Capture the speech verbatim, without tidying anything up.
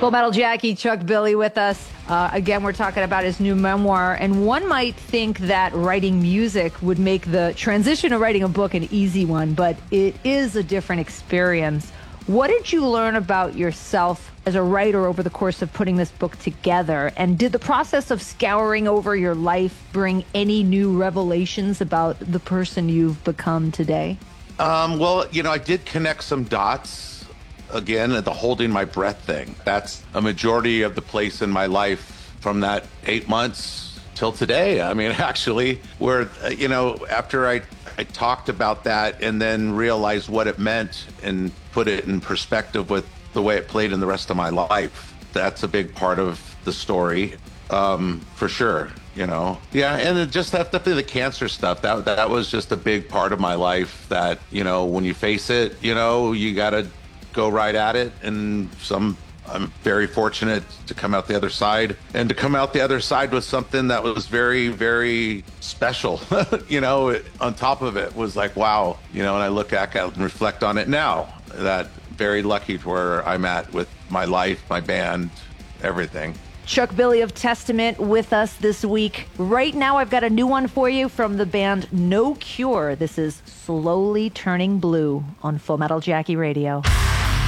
Full Metal Jackie, Chuck Billy with us. Uh, again, we're talking about his new memoir, and one might think that writing music would make the transition to writing a book an easy one, but it is a different experience. What did you learn about yourself as a writer over the course of putting this book together? And did the process of scouring over your life bring any new revelations about the person you've become today? Um, well, you know, I did connect some dots. Again, the holding my breath thing. That's a majority of the place in my life from that eight months till today. I mean, actually, where, you know, after I, I talked about that and then realized what it meant and put it in perspective with the way it played in the rest of my life, that's a big part of the story, um, for sure. You know, yeah, and it just that definitely the cancer stuff. That that was just a big part of my life. That, you know, when you face it, you know, you gotta go right at it. And some, I'm very fortunate to come out the other side and to come out the other side with something that was very, very special. You know, it, on top of it was like, wow, you know, and I look back at it and reflect on it now. That very lucky to where I'm at with my life, my band, everything. Chuck Billy of Testament with us this week. Right now, I've got a new one for you from the band No Cure. This is Slowly Turning Blue on Full Metal Jackie Radio.